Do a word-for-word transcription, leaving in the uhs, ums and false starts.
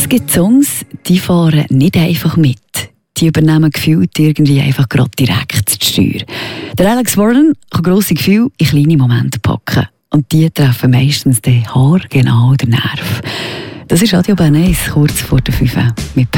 gibt Songs, die fahren nicht einfach mit. Die übernehmen gefühlt irgendwie einfach gerade direkt die Steuer. Der Alex Warren kann grosse Gefühle in kleine Momente packen. Und die treffen meistens den haargenau den Nerv. Das ist Radio Bern eins, kurz vor der fünf mit